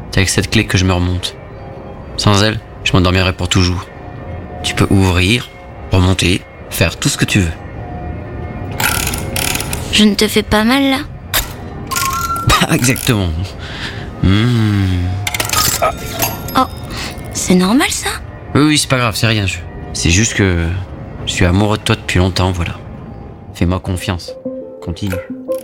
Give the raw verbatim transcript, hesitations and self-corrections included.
C'est avec cette clé que je me remonte. Sans elle, je m'endormirai pour toujours. Tu peux ouvrir, remonter, faire tout ce que tu veux. Je ne te fais pas mal là? Bah, exactement. Mmh. Oh, c'est normal ça? Oui, oui, c'est pas grave, c'est rien. Je... C'est juste que je suis amoureux de toi depuis longtemps, voilà. Fais-moi confiance. Continue.